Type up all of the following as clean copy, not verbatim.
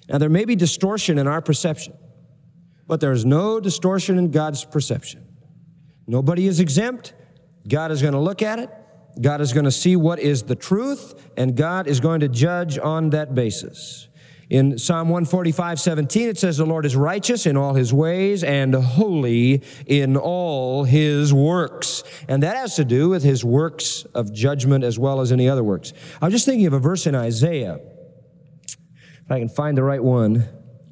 Now, there may be distortion in our perception, but there is no distortion in God's perception. Nobody is exempt. God is going to look at it. God is going to see what is the truth, and God is going to judge on that basis. In Psalm 145:17, it says, the Lord is righteous in all his ways and holy in all his works. And that has to do with his works of judgment as well as any other works. I was just thinking of a verse in Isaiah, if I can find the right one.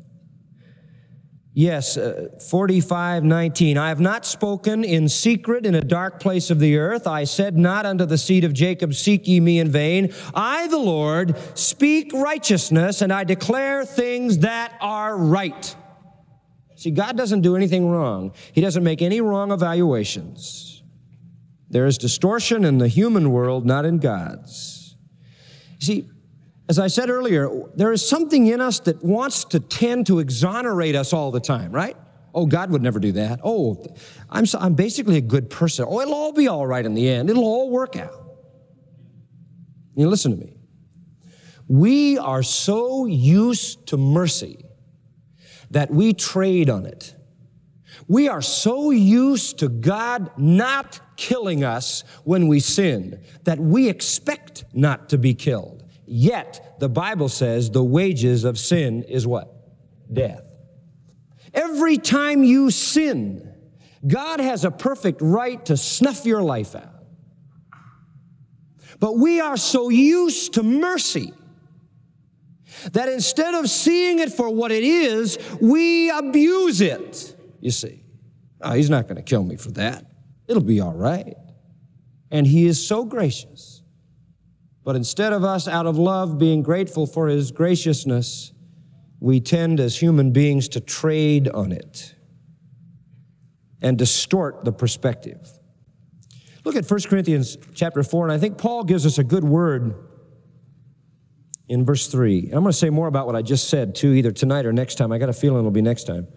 Yes, 45:19. I have not spoken in secret in a dark place of the earth. I said not unto the seed of Jacob, seek ye me in vain. I, the Lord, speak righteousness, and I declare things that are right. See, God doesn't do anything wrong. He doesn't make any wrong evaluations. There is distortion in the human world, not in God's. See, as I said earlier, there is something in us that wants to tend to exonerate us all the time, right? Oh, God would never do that. Oh, I'm basically a good person. Oh, it'll all be all right in the end. It'll all work out. You listen to me. We are so used to mercy that we trade on it. We are so used to God not killing us when we sin that we expect not to be killed. Yet, the Bible says the wages of sin is what? Death. Every time you sin, God has a perfect right to snuff your life out. But we are so used to mercy that instead of seeing it for what it is, we abuse it, you see. Oh, he's not going to kill me for that. It'll be all right. And he is so gracious. But instead of us, out of love, being grateful for his graciousness, we tend as human beings to trade on it and distort the perspective. Look at 1 Corinthians chapter 4, and I think Paul gives us a good word in verse 3. And I'm going to say more about what I just said, too, either tonight or next time. I got a feeling it'll be next time.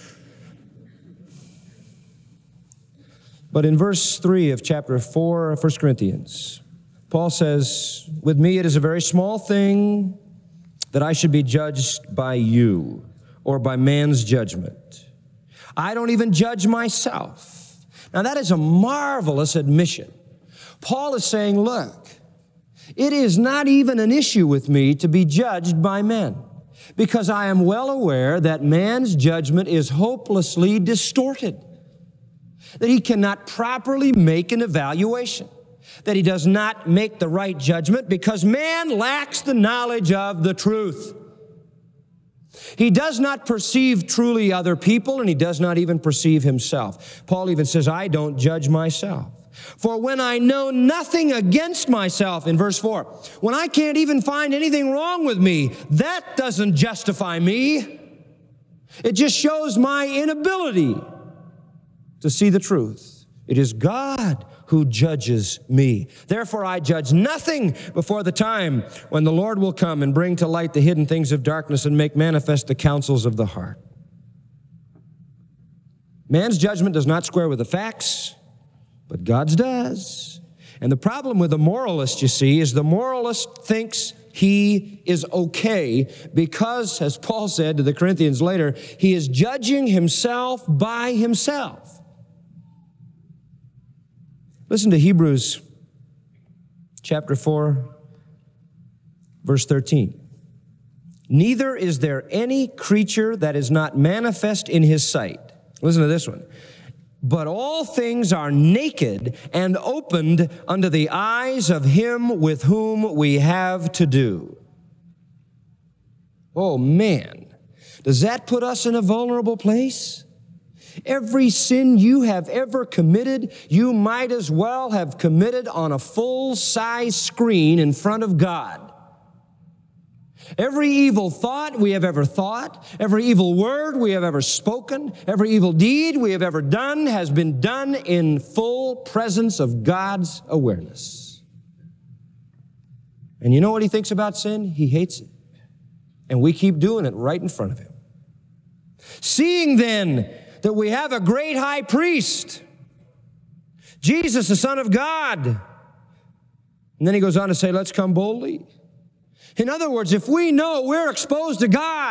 But in verse 3 of chapter 4 of 1 Corinthians, Paul says, with me it is a very small thing that I should be judged by you or by man's judgment. I don't even judge myself. Now that is a marvelous admission. Paul is saying, look, it is not even an issue with me to be judged by men, because I am well aware that man's judgment is hopelessly distorted, that he cannot properly make an evaluation, that he does not make the right judgment because man lacks the knowledge of the truth. He does not perceive truly other people, and he does not even perceive himself. Paul even says, I don't judge myself. For when I know nothing against myself, in verse 4, when I can't even find anything wrong with me, that doesn't justify me. It just shows my inability to see the truth. It is God who judges me. Therefore, I judge nothing before the time when the Lord will come and bring to light the hidden things of darkness and make manifest the counsels of the heart. Man's judgment does not square with the facts, but God's does. And the problem with the moralist, you see, is the moralist thinks he is okay because, as Paul said to the Corinthians later, he is judging himself by himself. Listen to Hebrews chapter 4, verse 13. Neither is there any creature that is not manifest in his sight. Listen to this one. But all things are naked and opened unto the eyes of him with whom we have to do. Oh, man. Does that put us in a vulnerable place? Every sin you have ever committed, you might as well have committed on a full-size screen in front of God. Every evil thought we have ever thought, every evil word we have ever spoken, every evil deed we have ever done has been done in full presence of God's awareness. And you know what he thinks about sin? He hates it. And we keep doing it right in front of him. Seeing then that we have a great high priest, Jesus, the Son of God. And then he goes on to say, let's come boldly. In other words, if we know we're exposed to God,